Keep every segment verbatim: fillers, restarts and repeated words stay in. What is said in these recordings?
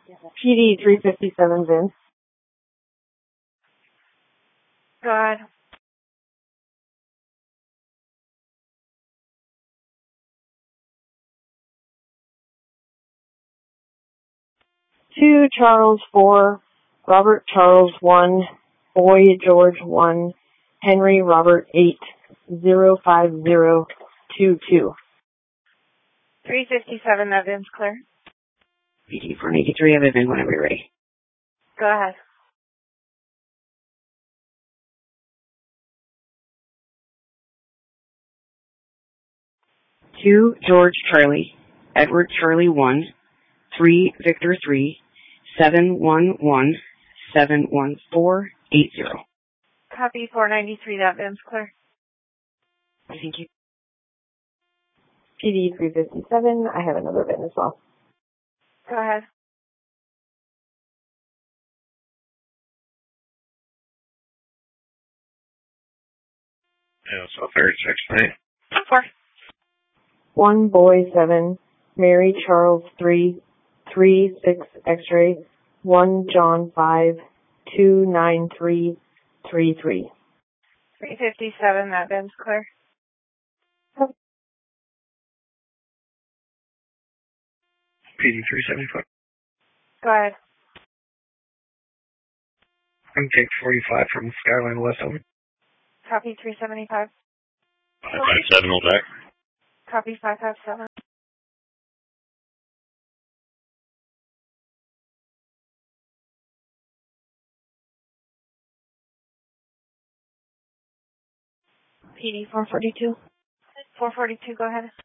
P D three fifty-seven, Vince. Go ahead. Two Charles four, Robert Charles one, Boy George one, Henry Robert eight, zero five zero two two. three fifty-seven, that Vince clear. P D four eighty-three, I'm in whenever you're ready. Go ahead. Two George Charlie, Edward Charlie one, three Victor three, seven one one, seven one four eight zero. Copy four ninety-three, that Vince clear. Thank you. P D three fifty-seven, I have another Vin as well. Go ahead. Yeah, so thirty-six, right? Four. One Boy seven, Mary Charles three, three six X-ray, one John five, two nine three three three. three fifty-seven, that Vince clear. P D three seventy-five. Go ahead. I'm take forty-five from Skyline West over. Copy three seventy-five. five five seven, hold back. Copy five five seven. P D four forty-two. four forty-two, go ahead.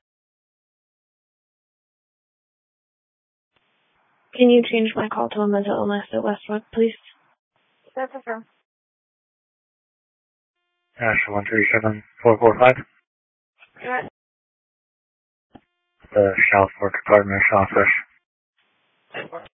Can you change my call to a mental illness at Westwood, please? That's affirmed. Ash one three seven four four five. Go ahead. The South Fork Apartment office.